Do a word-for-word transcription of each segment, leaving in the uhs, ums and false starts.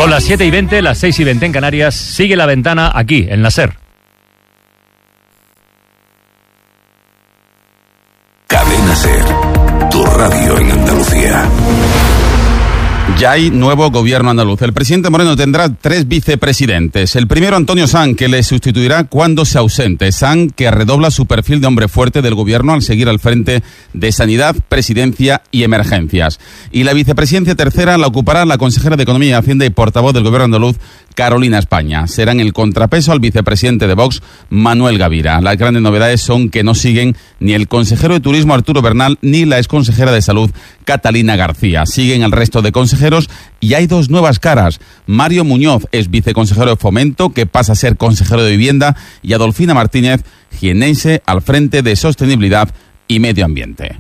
Son las siete y veinte, las seis y veinte en Canarias. Sigue La Ventana aquí, en la SER. Cadena SER, tu radio en Andalucía. Ya hay nuevo gobierno andaluz. El presidente Moreno tendrá tres vicepresidentes. El primero, Antonio Sanz, que le sustituirá cuando se ausente. Sanz, que redobla su perfil de hombre fuerte del gobierno al seguir al frente de Sanidad, Presidencia y Emergencias. Y la vicepresidencia tercera la ocupará la consejera de Economía y Hacienda y portavoz del gobierno andaluz, Carolina España. Serán el contrapeso al vicepresidente de Vox, Manuel Gavira. Las grandes novedades son que no siguen ni el consejero de Turismo, Arturo Bernal, ni la exconsejera de Salud, Catalina García. Siguen el resto de consejeros y hay dos nuevas caras. Mario Muñoz es viceconsejero de Fomento, que pasa a ser consejero de Vivienda, y Adolfina Martínez, jiennense, al frente de Sostenibilidad y Medio Ambiente.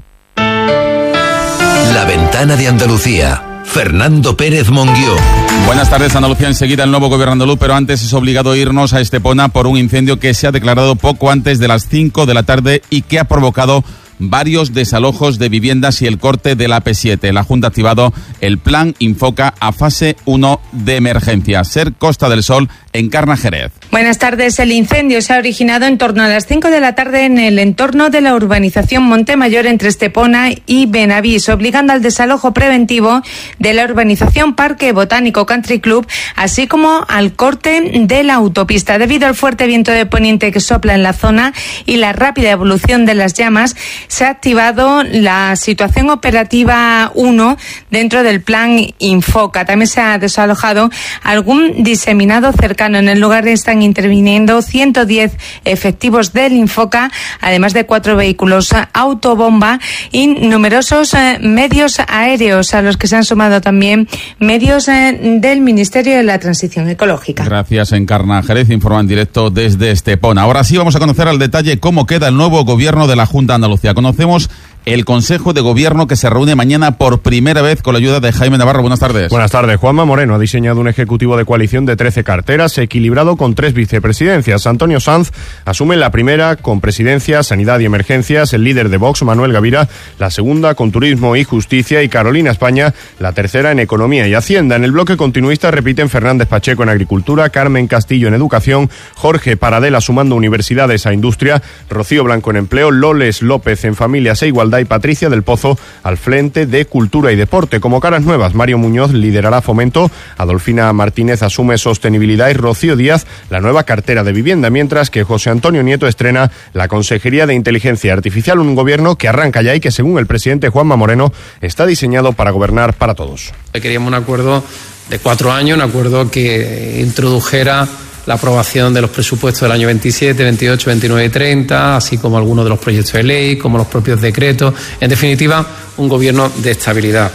La Ventana de Andalucía. Fernando Pérez Monguió. Buenas tardes, Andalucía. Enseguida el nuevo gobierno andaluz, pero antes es obligado irnos a Estepona por un incendio que se ha declarado poco antes de las cinco de la tarde y que ha provocado varios desalojos de viviendas y el corte de la A P siete. La Junta ha activado el plan Infoca a fase uno de emergencia. SER Costa del Sol, Encarna Jerez. Buenas tardes. El incendio se ha originado en torno a las cinco de la tarde en el entorno de la urbanización Montemayor entre Estepona y Benavís, obligando al desalojo preventivo de la urbanización Parque Botánico Country Club, así como al corte de la autopista. Debido al fuerte viento de poniente que sopla en la zona y la rápida evolución de las llamas, se ha activado la situación operativa uno dentro del plan Infoca. También se ha desalojado algún diseminado cercano. En el lugar están interviniendo ciento diez efectivos del Infoca, además de cuatro vehículos autobomba y numerosos eh, medios aéreos, a los que se han sumado también medios eh, del Ministerio de la Transición Ecológica. Gracias, Encarna Jerez, informa en directo desde Estepona. Ahora sí vamos a conocer al detalle cómo queda el nuevo gobierno de la Junta de Andalucía. Conocemos el Consejo de Gobierno, que se reúne mañana por primera vez con la ayuda de Jaime Navarro. Buenas tardes. Buenas tardes. Juanma Moreno ha diseñado un ejecutivo de coalición de trece carteras, equilibrado con tres vicepresidencias. Antonio Sanz asume la primera con Presidencia, Sanidad y Emergencias, el líder de Vox, Manuel Gavira, la segunda con Turismo y Justicia, y Carolina España, la tercera en Economía y Hacienda. En el bloque continuista repiten Fernández Pacheco en Agricultura, Carmen Castillo en Educación, Jorge Paradela sumando universidades a Industria, Rocío Blanco en Empleo, Loles López en Familias e Igualdad y Patricia del Pozo al frente de Cultura y Deporte. Como caras nuevas, Mario Muñoz liderará Fomento, Adolfina Martínez asume Sostenibilidad y Rocío Díaz la nueva cartera de Vivienda, mientras que José Antonio Nieto estrena la Consejería de Inteligencia Artificial, un gobierno que arranca ya y que, según el presidente Juanma Moreno, está diseñado para gobernar para todos. Queríamos un acuerdo de cuatro años, un acuerdo que introdujera la aprobación de los presupuestos del año veintisiete, veintiocho, veintinueve y treinta, así como algunos de los proyectos de ley, como los propios decretos. En definitiva, un gobierno de estabilidad.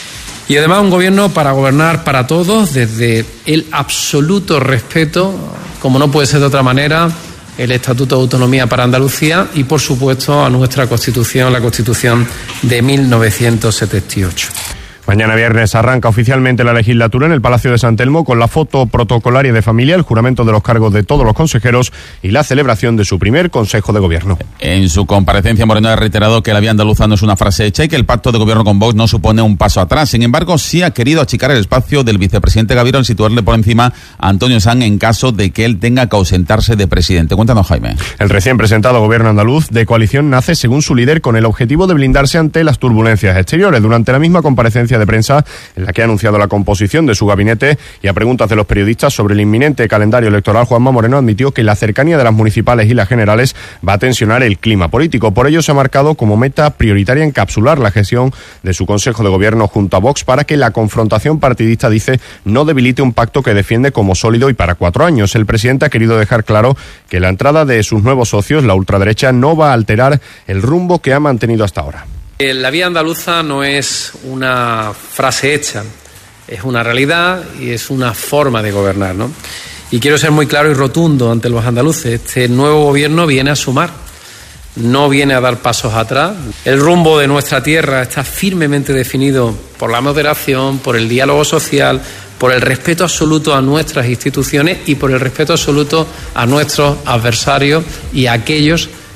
Y además un gobierno para gobernar para todos, desde el absoluto respeto, como no puede ser de otra manera, el Estatuto de Autonomía para Andalucía y, por supuesto, a nuestra Constitución, la Constitución de mil novecientos setenta y ocho. Mañana viernes arranca oficialmente la legislatura en el Palacio de San Telmo con la foto protocolaria de familia, el juramento de los cargos de todos los consejeros y la celebración de su primer Consejo de Gobierno. En su comparecencia, Moreno ha reiterado que la vía andaluza no es una frase hecha y que el pacto de gobierno con Vox no supone un paso atrás. Sin embargo, sí ha querido achicar el espacio del vicepresidente Gavira al situarle por encima a Antonio Sanz en caso de que él tenga que ausentarse de presidente. Cuéntanos, Jaime. El recién presentado gobierno andaluz de coalición nace, según su líder, con el objetivo de blindarse ante las turbulencias exteriores. Durante la misma comparecencia de prensa, en la que ha anunciado la composición de su gabinete, y a preguntas de los periodistas sobre el inminente calendario electoral, Juanma Moreno admitió que la cercanía de las municipales y las generales va a tensionar el clima político. Por ello se ha marcado como meta prioritaria encapsular la gestión de su Consejo de Gobierno junto a Vox para que la confrontación partidista, dice, no debilite un pacto que defiende como sólido y para cuatro años. El presidente ha querido dejar claro que la entrada de sus nuevos socios, la ultraderecha, no va a alterar el rumbo que ha mantenido hasta ahora. La vía andaluza no es una frase hecha, es una realidad y es una forma de gobernar, ¿no? Y quiero ser muy claro y rotundo ante los andaluces. Este nuevo gobierno viene a sumar, no viene a dar pasos atrás. El rumbo de nuestra tierra está firmemente definido por la moderación, por el diálogo social, por el respeto absoluto a nuestras instituciones y por el respeto absoluto a nuestros adversarios y a aquellos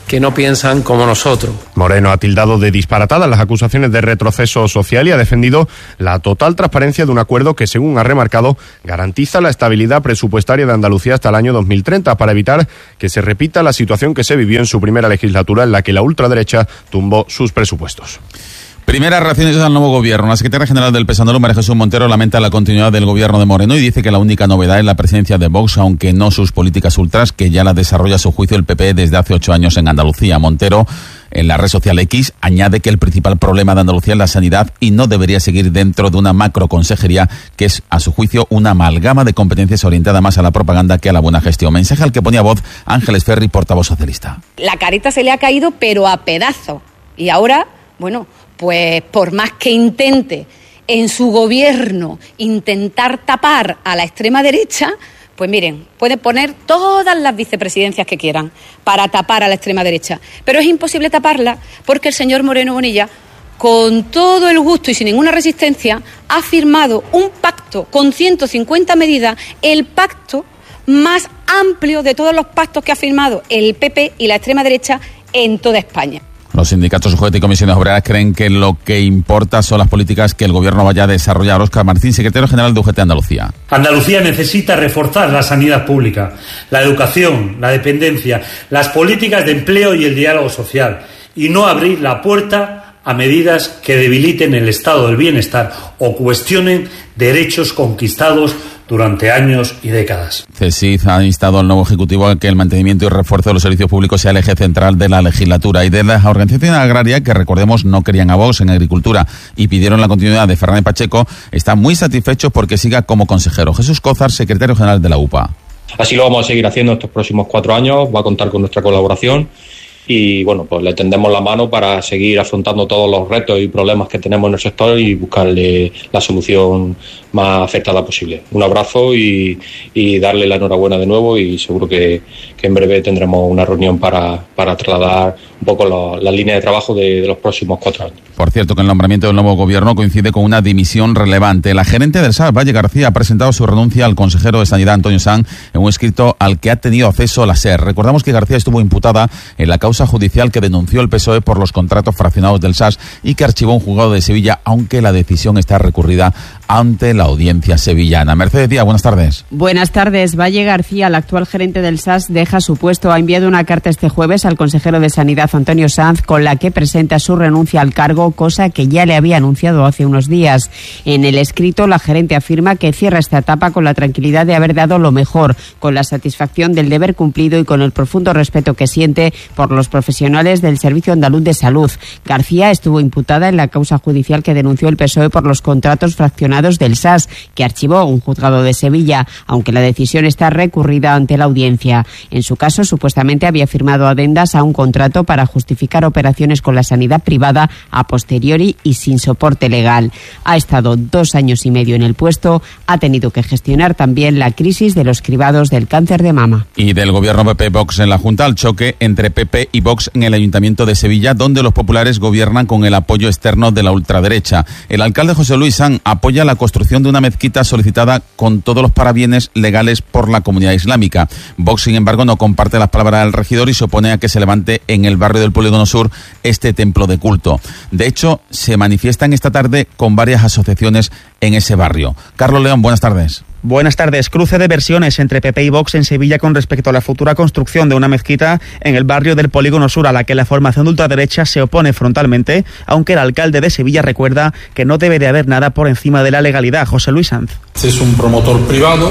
que no piensan como nosotros. Moreno ha tildado de disparatadas las acusaciones de retroceso social y ha defendido la total transparencia de un acuerdo que, según ha remarcado, garantiza la estabilidad presupuestaria de Andalucía hasta el año dos mil treinta para evitar que se repita la situación que se vivió en su primera legislatura, en la que la ultraderecha tumbó sus presupuestos. Primeras reacciones al nuevo gobierno. La secretaria general del P S O E, María Jesús Montero, lamenta la continuidad del gobierno de Moreno y dice que la única novedad es la presidencia de Vox, aunque no sus políticas ultras, que ya las desarrolla a su juicio el P P desde hace ocho años en Andalucía. Montero, en la red social X, añade que el principal problema de Andalucía es la sanidad y no debería seguir dentro de una macroconsejería que es, a su juicio, una amalgama de competencias orientada más a la propaganda que a la buena gestión. Mensaje al que ponía voz Ángeles Ferri, portavoz socialista. La careta se le ha caído, pero a pedazos. Y ahora, bueno, pues por más que intente en su gobierno intentar tapar a la extrema derecha, pues miren, pueden poner todas las vicepresidencias que quieran para tapar a la extrema derecha, pero es imposible taparla porque el señor Moreno Bonilla, con todo el gusto y sin ninguna resistencia, ha firmado un pacto con ciento cincuenta medidas, el pacto más amplio de todos los pactos que ha firmado el P P y la extrema derecha en toda España. Los sindicatos U G T y comisiones obreras creen que lo que importa son las políticas que el gobierno vaya a desarrollar. Óscar Martín, secretario general de U G T Andalucía. Andalucía necesita reforzar la sanidad pública, la educación, la dependencia, las políticas de empleo y el diálogo social, y no abrir la puerta a medidas que debiliten el estado del bienestar o cuestionen derechos conquistados durante años y décadas. CESID ha instado al nuevo Ejecutivo a que el mantenimiento y refuerzo de los servicios públicos sea el eje central de la legislatura. Y de las organizaciones agrarias, que recordemos no querían a Vox en agricultura y pidieron la continuidad de Fernández Pacheco, están muy satisfechos porque siga como consejero. Jesús Cózar, secretario general de la U P A. Así lo vamos a seguir haciendo estos próximos cuatro años, va a contar con nuestra colaboración. Y bueno, pues le tendemos la mano para seguir afrontando todos los retos y problemas que tenemos en el sector y buscarle la solución más acertada posible. Un abrazo y, y darle la enhorabuena de nuevo, y seguro que, que en breve tendremos una reunión para, para trasladar un poco la, la línea de trabajo de, de los próximos cuatro años. Por cierto, que el nombramiento del nuevo gobierno coincide con una dimisión relevante. La gerente del S A S, Valle García, ha presentado su renuncia al consejero de Sanidad, Antonio Sanz, en un escrito al que ha tenido acceso la SER. Recordamos que García estuvo imputada en la causa judicial que denunció el P S O E por los contratos fraccionados del S A S y que archivó un juzgado de Sevilla, aunque la decisión está recurrida ante la audiencia sevillana. Mercedes Díaz, buenas tardes. Buenas tardes. Valle García, el actual gerente del S A S, deja su puesto. Ha enviado una carta este jueves al consejero de Sanidad, Antonio Sanz, con la que presenta su renuncia al cargo, cosa que ya le había anunciado hace unos días. En el escrito, la gerente afirma que cierra esta etapa con la tranquilidad de haber dado lo mejor, con la satisfacción del deber cumplido y con el profundo respeto que siente por los profesionales del Servicio Andaluz de Salud. García estuvo imputada en la causa judicial que denunció el P S O E por los contratos fraccionados del S A S, que archivó un juzgado de Sevilla, aunque la decisión está recurrida ante la audiencia. En su caso, supuestamente había firmado adendas a un contrato para justificar operaciones con la sanidad privada a posteriori y sin soporte legal. Ha estado dos años y medio en el puesto, ha tenido que gestionar también la crisis de los cribados del cáncer de mama. Y del gobierno P P-Vox en la Junta, al choque entre P P y Vox en el Ayuntamiento de Sevilla, donde los populares gobiernan con el apoyo externo de la ultraderecha. El alcalde José Luis Sanz apoya la construcción de una mezquita solicitada con todos los parabienes legales por la comunidad islámica. Vox, sin embargo, no comparte las palabras del regidor y se opone a que se levante en el barrio del Polígono Sur este templo de culto. De hecho, se manifiestan esta tarde con varias asociaciones en ese barrio. Carlos León, buenas tardes. Buenas tardes. Cruce de versiones entre P P y Vox en Sevilla con respecto a la futura construcción de una mezquita en el barrio del Polígono Sur, a la que la formación de ultraderecha se opone frontalmente, aunque el alcalde de Sevilla recuerda que no debe de haber nada por encima de la legalidad. José Luis Sanz. Este es un promotor privado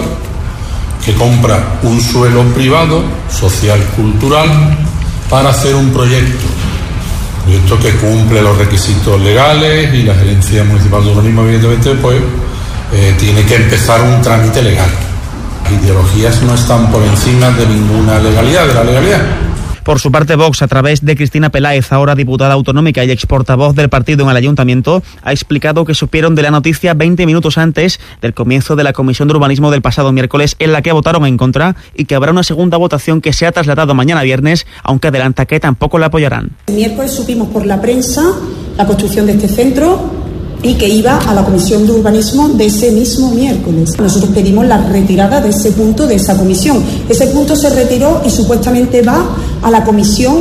que compra un suelo privado, social, cultural, para hacer un proyecto. Proyecto que cumple los requisitos legales y la Gerencia Municipal de Urbanismo, evidentemente, pues Eh, tiene que empezar un trámite legal. Las ideologías no están por encima de ninguna legalidad, de la legalidad. Por su parte, Vox, a través de Cristina Peláez, ahora diputada autonómica y exportavoz del partido en el ayuntamiento, ha explicado que supieron de la noticia veinte minutos antes del comienzo de la Comisión de Urbanismo del pasado miércoles, en la que votaron en contra, y que habrá una segunda votación que se ha trasladado mañana viernes, aunque adelanta que tampoco la apoyarán. El miércoles supimos por la prensa la construcción de este centro y que iba a la Comisión de Urbanismo de ese mismo miércoles. Nosotros pedimos la retirada de ese punto de esa comisión. Ese punto se retiró y supuestamente va a la Comisión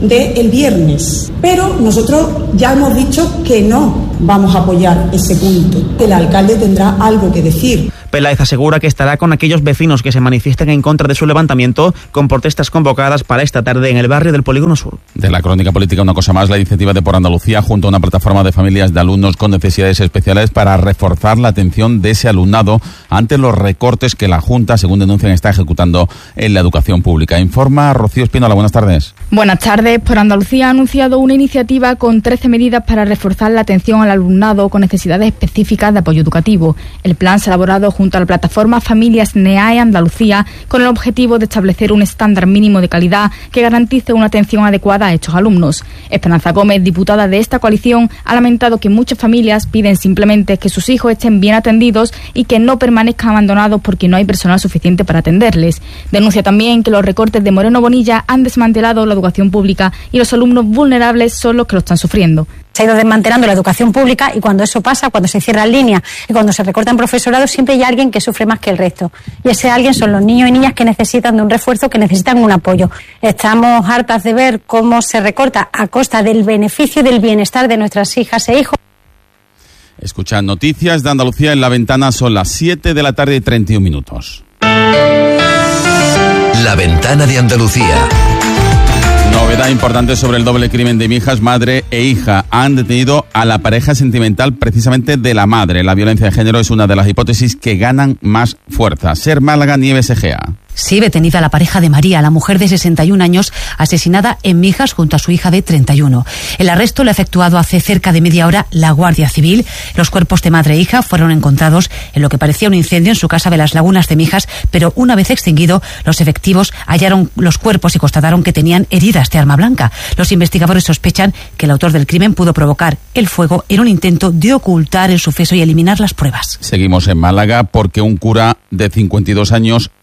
del viernes. Pero nosotros ya hemos dicho que no vamos a apoyar ese punto. El alcalde tendrá algo que decir. Peláez asegura que estará con aquellos vecinos que se manifiesten en contra de su levantamiento, con protestas convocadas para esta tarde en el barrio del Polígono Sur. De la crónica política, una cosa más: la iniciativa de Por Andalucía, junto a una plataforma de familias de alumnos con necesidades especiales, para reforzar la atención de ese alumnado ante los recortes que la Junta, según denuncian, está ejecutando en la educación pública. Informa Rocío Espínola. Buenas tardes. Buenas tardes. Por Andalucía ha anunciado una iniciativa con trece medidas para reforzar la atención al alumnado con necesidades específicas de apoyo educativo. El plan se ha elaborado junto a la plataforma Familias NEAE Andalucía, con el objetivo de establecer un estándar mínimo de calidad que garantice una atención adecuada a estos alumnos. Esperanza Gómez, diputada de esta coalición, ha lamentado que muchas familias piden simplemente que sus hijos estén bien atendidos y que no permanezcan abandonados porque no hay personal suficiente para atenderles. Denuncia también que los recortes de Moreno Bonilla han desmantelado la educación pública y los alumnos vulnerables son los que lo están sufriendo. Se ha ido desmantelando la educación pública y cuando eso pasa, cuando se cierran líneas y cuando se recortan profesorados, siempre hay alguien que sufre más que el resto. Y ese alguien son los niños y niñas que necesitan de un refuerzo, que necesitan un apoyo. Estamos hartas de ver cómo se recorta a costa del beneficio y del bienestar de nuestras hijas e hijos. Escuchan Noticias de Andalucía en La Ventana, son las siete de la tarde y treinta y un minutos. La Ventana de Andalucía. Novedad importante sobre el doble crimen de Mijas, madre e hija. Han detenido a la pareja sentimental precisamente de la madre. La violencia de género es una de las hipótesis que ganan más fuerza. Ser Málaga, Nieves Egea. Sí, detenida la pareja de María, la mujer de sesenta y un años, asesinada en Mijas junto a su hija de treinta y uno. El arresto lo ha efectuado hace cerca de media hora la Guardia Civil. Los cuerpos de madre e hija fueron encontrados en lo que parecía un incendio en su casa de las Lagunas de Mijas, pero una vez extinguido, los efectivos hallaron los cuerpos y constataron que tenían heridas de arma blanca. Los investigadores sospechan que el autor del crimen pudo provocar el fuego en un intento de ocultar el suceso y eliminar las pruebas. Seguimos en Málaga porque un cura de cincuenta y dos años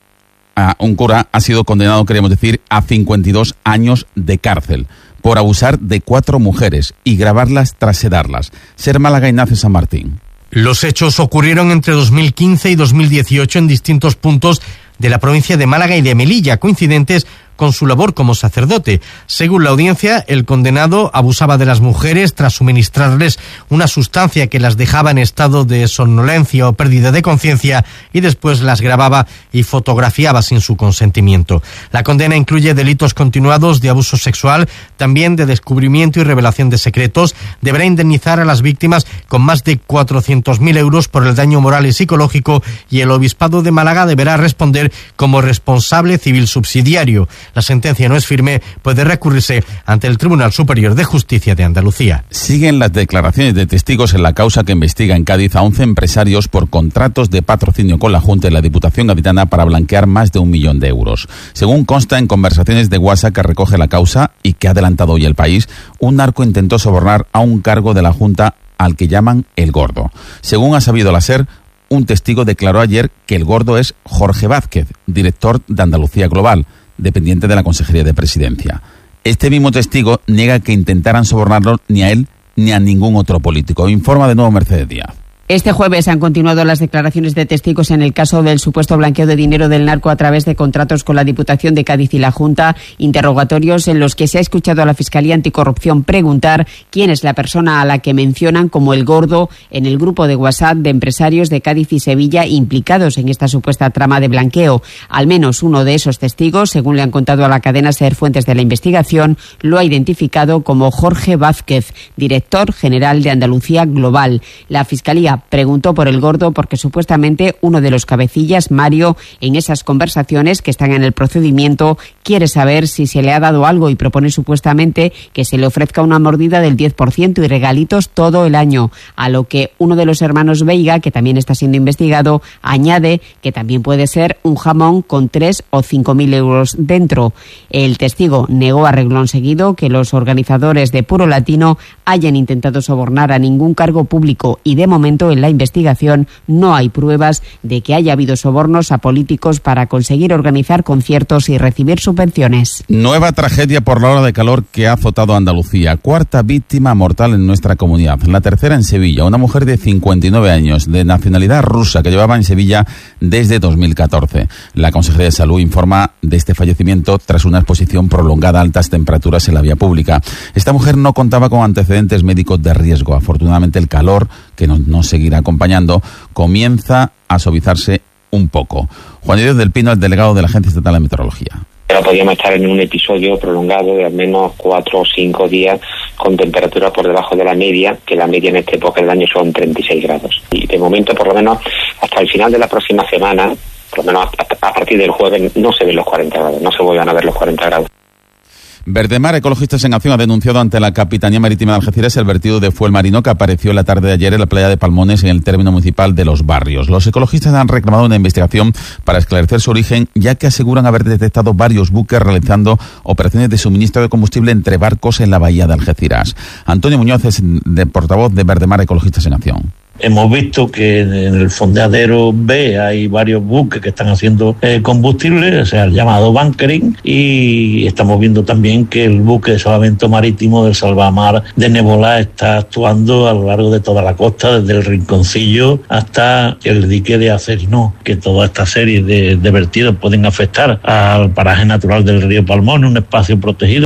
un cura ha sido condenado, queremos decir, a cincuenta y dos años de cárcel por abusar de cuatro mujeres y grabarlas tras sedarlas. Ser Málaga, Ignacio San Martín. Los hechos ocurrieron entre dos mil quince y dos mil dieciocho en distintos puntos de la provincia de Málaga y de Melilla, coincidentes con su labor como sacerdote. Según la audiencia, el condenado abusaba de las mujeres tras suministrarles una sustancia que las dejaba en estado de somnolencia o pérdida de conciencia y después las grababa y fotografiaba sin su consentimiento. La condena incluye delitos continuados de abuso sexual, también de descubrimiento y revelación de secretos. Deberá indemnizar a las víctimas con más de cuatrocientos mil euros por el daño moral y psicológico y el Obispado de Málaga deberá responder como responsable civil subsidiario. La sentencia no es firme, puede recurrirse ante el Tribunal Superior de Justicia de Andalucía. Siguen las declaraciones de testigos en la causa que investiga en Cádiz a once empresarios por contratos de patrocinio con la Junta y la Diputación Gaditana para blanquear más de un millón de euros. Según consta en conversaciones de WhatsApp que recoge la causa y que ha adelantado hoy El País, un narco intentó sobornar a un cargo de la Junta al que llaman El Gordo. Según ha sabido la SER, un testigo declaró ayer que El Gordo es Jorge Vázquez, director de Andalucía Global, dependiente de la Consejería de Presidencia. Este mismo testigo niega que intentaran sobornarlo ni a él ni a ningún otro político. Informa de nuevo Mercedes Díaz. Este jueves han continuado las declaraciones de testigos en el caso del supuesto blanqueo de dinero del narco a través de contratos con la Diputación de Cádiz y la Junta, interrogatorios en los que se ha escuchado a la Fiscalía Anticorrupción preguntar quién es la persona a la que mencionan como el Gordo en el grupo de WhatsApp de empresarios de Cádiz y Sevilla implicados en esta supuesta trama de blanqueo. Al menos uno de esos testigos, según le han contado a la cadena SER fuentes de la investigación, lo ha identificado como Jorge Vázquez, director general de Andalucía Global. La Fiscalía preguntó por el Gordo porque supuestamente uno de los cabecillas, Mario, en esas conversaciones que están en el procedimiento, quiere saber si se le ha dado algo y propone supuestamente que se le ofrezca una mordida del diez por ciento y regalitos todo el año, a lo que uno de los hermanos Veiga, que también está siendo investigado, añade que también puede ser un jamón con tres o cinco mil euros dentro. El testigo negó a reglón seguido que los organizadores de Puro Latino hayan intentado sobornar a ningún cargo público y de momento en la investigación no hay pruebas de que haya habido sobornos a políticos para conseguir organizar conciertos y recibir subvenciones. subvenciones. Nueva tragedia por la ola de calor que ha azotado a Andalucía. Cuarta víctima mortal en nuestra comunidad. La tercera en Sevilla. Una mujer de cincuenta y nueve años, de nacionalidad rusa, que llevaba en Sevilla desde dos mil catorce. La Consejería de Salud informa de este fallecimiento tras una exposición prolongada a altas temperaturas en la vía pública. Esta mujer no contaba con antecedentes médicos de riesgo. Afortunadamente, el calor, que nos, nos seguirá acompañando, comienza a suavizarse un poco. Juan Diego del Pino, el delegado de la Agencia Estatal de Meteorología. Pero podríamos estar en un episodio prolongado de al menos cuatro o cinco días con temperaturas por debajo de la media, que la media en esta época del año son treinta y seis grados. Y de momento, por lo menos, hasta el final de la próxima semana, por lo menos a partir del jueves, no se ven los cuarenta grados, no se vuelvan a ver los cuarenta grados. Verdemar, Ecologistas en Acción, ha denunciado ante la Capitanía Marítima de Algeciras el vertido de fuel marino que apareció la tarde de ayer en la playa de Palmones, en el término municipal de Los Barrios. Los ecologistas han reclamado una investigación para esclarecer su origen, ya que aseguran haber detectado varios buques realizando operaciones de suministro de combustible entre barcos en la bahía de Algeciras. Antonio Muñoz es de portavoz de Verdemar, Ecologistas en Acción. Hemos visto que en el fondeadero B hay varios buques que están haciendo eh, combustible, o sea, el llamado bunkering, y estamos viendo también que el buque de salvamento marítimo del Salvamar de Nebola está actuando a lo largo de toda la costa, desde el Rinconcillo hasta el dique de Acerino, que toda esta serie de, de vertidos pueden afectar al paraje natural del río Palmón, un espacio protegido.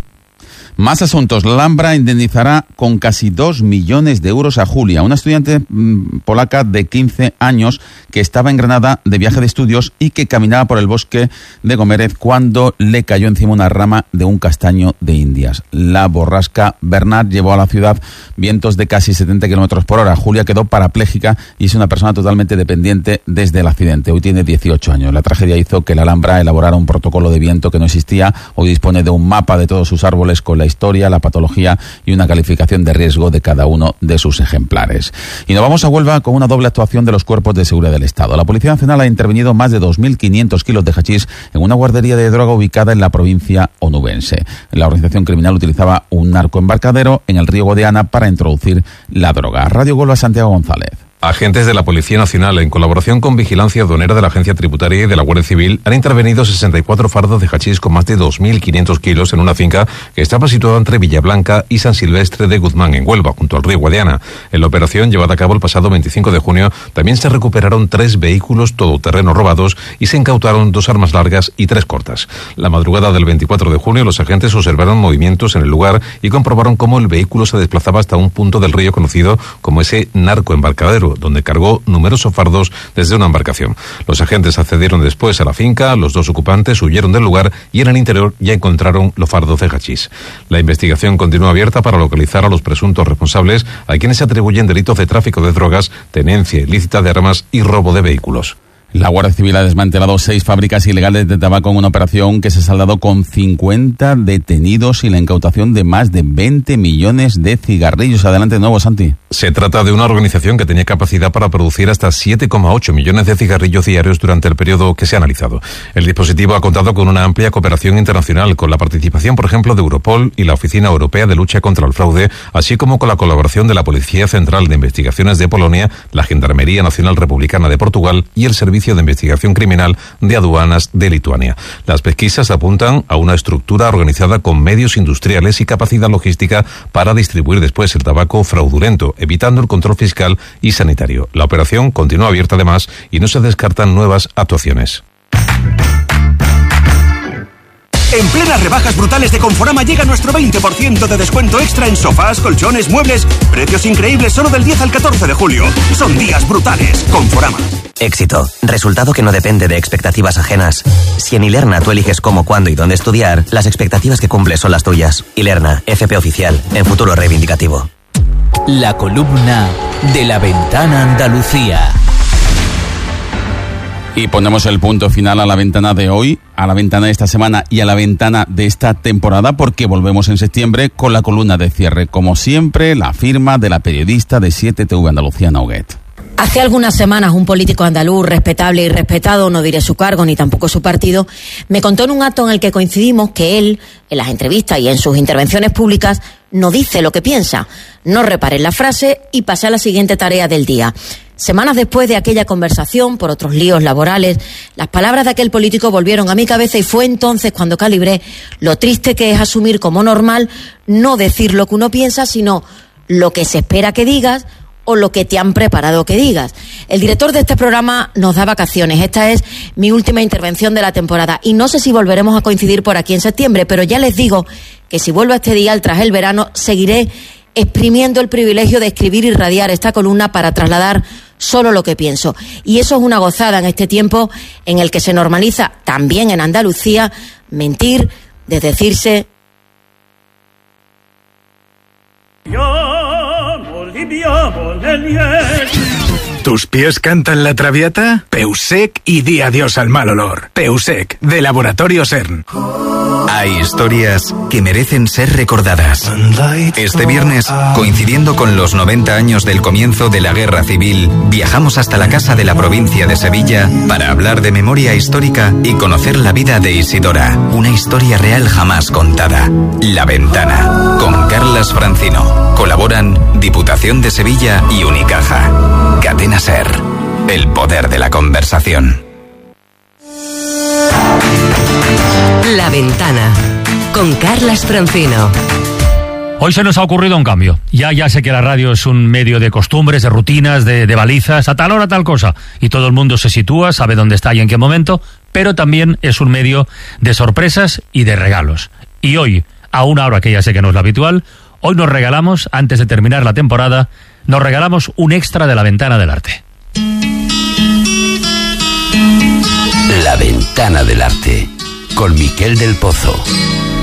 Más asuntos. La Alhambra indemnizará con casi dos millones de euros a Julia, una estudiante mmm, polaca de quince años que estaba en Granada de viaje de estudios y que caminaba por el bosque de Gomérez cuando le cayó encima una rama de un castaño de Indias. La borrasca Bernard llevó a la ciudad vientos de casi setenta kilómetros por hora. Julia quedó parapléjica y es una persona totalmente dependiente desde el accidente. Hoy tiene dieciocho años. La tragedia hizo que la Alhambra elaborara un protocolo de viento que no existía. Hoy dispone de un mapa de todos sus árboles con la historia, la patología y una calificación de riesgo de cada uno de sus ejemplares. Y nos vamos a Huelva con una doble actuación de los cuerpos de seguridad del Estado. La Policía Nacional ha intervenido más de dos mil quinientos kilos de hachís en una guardería de droga ubicada en la provincia onubense. La organización criminal utilizaba un narcoembarcadero en el río Guadiana para introducir la droga. Radio Huelva, Santiago González. Agentes de la Policía Nacional, en colaboración con Vigilancia Aduanera de la Agencia Tributaria y de la Guardia Civil, han intervenido sesenta y cuatro fardos de hachís con más de dos mil quinientos kilos en una finca que estaba situada entre Villablanca y San Silvestre de Guzmán, en Huelva, junto al río Guadiana. En la operación llevada a cabo el pasado veinticinco de junio, también se recuperaron tres vehículos todoterreno robados y se incautaron dos armas largas y tres cortas. La madrugada del veinticuatro de junio, los agentes observaron movimientos en el lugar y comprobaron cómo el vehículo se desplazaba hasta un punto del río conocido como ese narcoembarcadero, donde cargó numerosos fardos desde una embarcación. Los agentes accedieron después a la finca, los dos ocupantes huyeron del lugar y en el interior ya encontraron los fardos de hachís. La investigación continúa abierta para localizar a los presuntos responsables, a quienes se atribuyen delitos de tráfico de drogas, tenencia ilícita de armas y robo de vehículos. La Guardia Civil ha desmantelado seis fábricas ilegales de tabaco en una operación que se ha saldado con cincuenta detenidos y la incautación de más de veinte millones de cigarrillos. Adelante de nuevo, Santi. Se trata de una organización que tenía capacidad para producir hasta siete coma ocho millones de cigarrillos diarios durante el periodo que se ha analizado. El dispositivo ha contado con una amplia cooperación internacional, con la participación, por ejemplo, de Europol y la Oficina Europea de Lucha contra el Fraude, así como con la colaboración de la Policía Central de Investigaciones de Polonia, la Gendarmería Nacional Republicana de Portugal y el Servicio de Investigación Criminal de Aduanas de Lituania. Las pesquisas apuntan a una estructura organizada con medios industriales y capacidad logística para distribuir después el tabaco fraudulento, evitando el control fiscal y sanitario. La operación continúa abierta además y no se descartan nuevas actuaciones. En plenas rebajas brutales de Conforama llega nuestro veinte por ciento de descuento extra en sofás, colchones, muebles. Precios increíbles solo del diez al catorce de julio. Son días brutales. Conforama. Éxito. Resultado que no depende de expectativas ajenas. Si en Ilerna tú eliges cómo, cuándo y dónde estudiar, las expectativas que cumples son las tuyas. Ilerna, F P oficial, en futuro reivindicativo. La columna de La Ventana Andalucía. Y ponemos el punto final a la ventana de hoy, a la ventana de esta semana y a la ventana de esta temporada, porque volvemos en septiembre con la columna de cierre. Como siempre, la firma de la periodista de siete T V Andalucía, Nauguet. Hace algunas semanas un político andaluz respetable y respetado, no diré su cargo ni tampoco su partido, me contó en un acto en el que coincidimos que él, en las entrevistas y en sus intervenciones públicas, no dice lo que piensa. No repare en la frase y pase a la siguiente tarea del día. Semanas después de aquella conversación, por otros líos laborales, las palabras de aquel político volvieron a mi cabeza y fue entonces cuando calibré lo triste que es asumir como normal no decir lo que uno piensa, sino lo que se espera que digas o lo que te han preparado que digas. El director de este programa nos da vacaciones. Esta es mi última intervención de la temporada y no sé si volveremos a coincidir por aquí en septiembre, pero ya les digo que si vuelvo a este día tras el verano, seguiré exprimiendo el privilegio de escribir y radiar esta columna para trasladar solo lo que pienso. Y eso es una gozada en este tiempo en el que se normaliza, también en Andalucía, mentir, desdecirse. ¿Tus pies cantan la traviata? Peusec y di adiós al mal olor. Peusec, de Laboratorio CERN. Hay historias que merecen ser recordadas. Este viernes, coincidiendo con los noventa años del comienzo de la Guerra Civil, viajamos hasta la Casa de la Provincia de Sevilla para hablar de memoria histórica y conocer la vida de Isidora, una historia real jamás contada. La Ventana, con Carlas Francino. Colaboran Diputación de Sevilla y Unicaja. Cadena SER, el poder de la conversación. La Ventana, con Carlas Francino. Hoy se nos ha ocurrido un cambio. Ya, ya sé que la radio es un medio de costumbres, de rutinas, de, de balizas, a tal hora tal cosa. Y todo el mundo se sitúa, sabe dónde está y en qué momento, pero también es un medio de sorpresas y de regalos. Y hoy, a una hora que ya sé que no es la habitual, hoy nos regalamos, antes de terminar la temporada, nos regalamos un extra de La Ventana del Arte. La Ventana del Arte, con Miquel del Pozo.